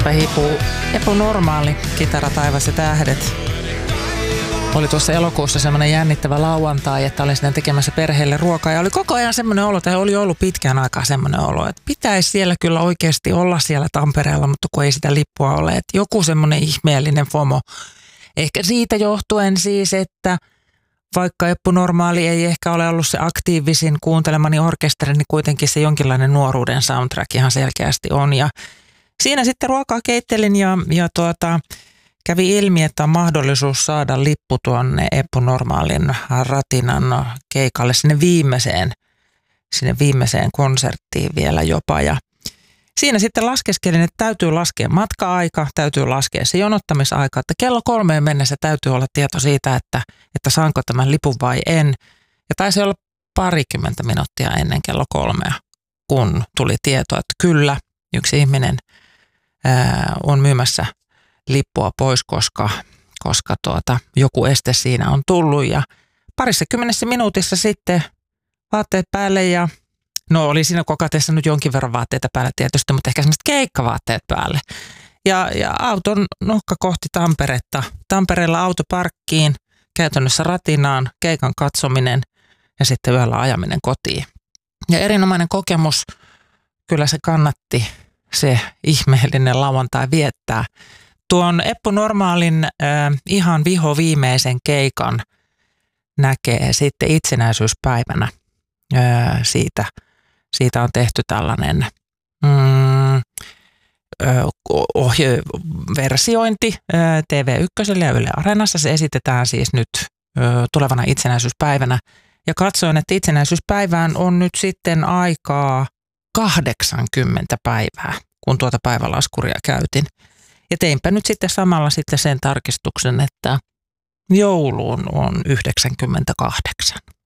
Tässäpä hiipuu Epänormaali, Kitara, taivas ja tähdet. Oli tuossa elokuussa semmoinen jännittävä lauantai, että olin sinne tekemässä perheelle ruokaa. Ja oli koko ajan semmoinen olo, tai oli ollut pitkään aikaa semmoinen olo, että pitäisi siellä kyllä oikeasti olla siellä Tampereella, mutta kun ei sitä lippua ole. Että joku semmoinen ihmeellinen FOMO. Ehkä siitä johtuen siis, että vaikka Epänormaali ei ehkä ole ollut se aktiivisin kuuntelemani orkesteri, niin kuitenkin se jonkinlainen nuoruuden soundtrack ihan selkeästi on. Ja siinä sitten ruokaa keittelin ja kävi ilmi, että on mahdollisuus saada lippu tuonne Epänormaalin Ratinan keikalle sinne viimeiseen konserttiin vielä jopa. Ja siinä sitten laskeskelin, että täytyy laskea matka-aika, täytyy laskea se jonottamisaika, että kello 3 mennessä täytyy olla tieto siitä, että saanko tämän lipun vai en. Ja taisi olla 20 minuuttia ennen kello 3, kun tuli tieto, että kyllä, yksi ihminen on myymässä lippua pois, koska joku este siinä on tullut. Ja 20 minuutissa sitten vaatteet päälle ja no oli siinä kokatessa nyt jonkin verran vaatteita päällä tietysti, mutta ehkä semmoiset keikkavaatteet päälle. Ja auton nohka kohti Tamperetta. Tampereella autoparkkiin, käytännössä Ratinaan, keikan katsominen ja sitten yöllä ajaminen kotiin. Ja erinomainen kokemus, kyllä se kannatti se ihmeellinen lauantai viettää. Tuon Epänormaalin ihan viimeisen keikan näkee sitten itsenäisyyspäivänä. Siitä on tehty tällainen versiointi TV1 ja Yle Areenassa. Se esitetään siis nyt tulevana itsenäisyyspäivänä. Ja katsoin, että itsenäisyyspäivään on nyt sitten aikaa 80 päivää, kun tuota päivälaskuria käytin. Ja teinpä nyt sitten samalla sitten sen tarkistuksen, että jouluun on 98.